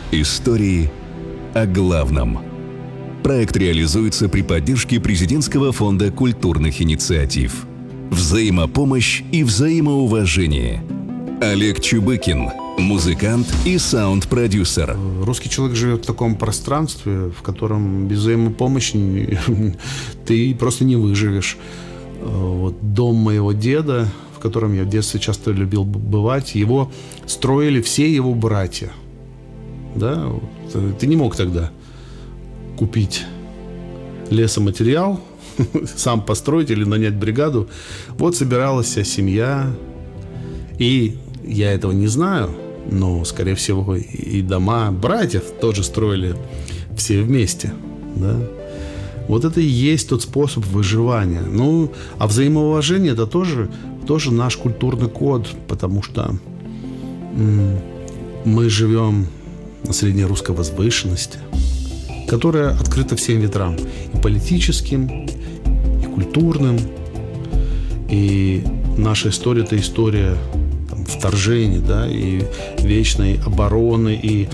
Истории о главном. Проект реализуется при поддержке Президентского фонда культурных инициатив. Взаимопомощь и взаимоуважение. Олег Чубыкин, музыкант и саунд-продюсер. Русский человек живет в таком пространстве, в котором без взаимопомощи ты просто не выживешь. Вот дом моего деда, в котором я в детстве часто любил бывать, его строили все его братья. Да? Ты не мог тогда купить лесоматериал, сам построить или нанять бригаду. Вот собиралась вся семья. И я этого не знаю, но, скорее всего, и дома братьев тоже строили все вместе. Да? Вот это и есть тот способ выживания. Ну, а взаимоуважение – это тоже наш культурный код, потому что мы живем на среднерусской возвышенности, которая открыта всем ветрам, и политическим, и культурным. И наша история – это история вторжений, да, и вечной обороны, и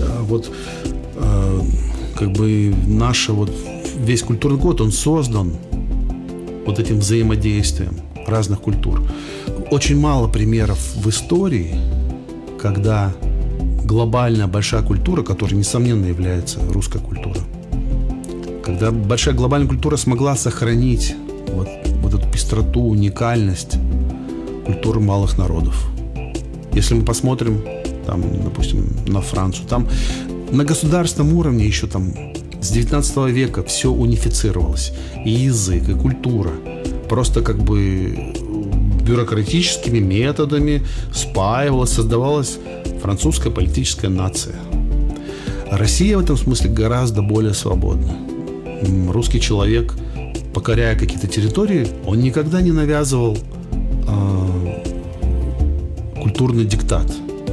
как бы наш весь культурный код, он создан вот этим взаимодействием разных культур. Очень мало примеров в истории, когда глобальная большая культура, которая, несомненно, является русской культурой, когда большая глобальная культура смогла сохранить вот эту пестроту, уникальность культуры малых народов. Если мы посмотрим, там, допустим, на Францию, там на государственном уровне еще там с 19 века все унифицировалось. И язык, и культура. Просто как бы бюрократическими методами спаивалась, создавалась французская политическая нация. Россия в этом смысле гораздо более свободна. Русский человек, покоряя какие-то территории, он никогда не навязывал культурный диктат.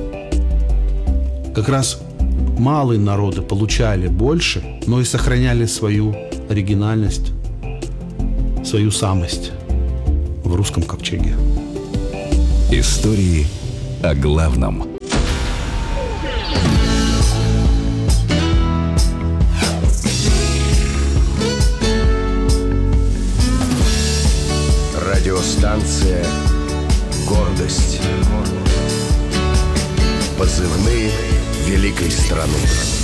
Как раз малые народы получали больше, но и сохраняли свою оригинальность, свою самость в русском ковчеге. Истории о главном. Радиостанция «Гордость». Позывные великой страны.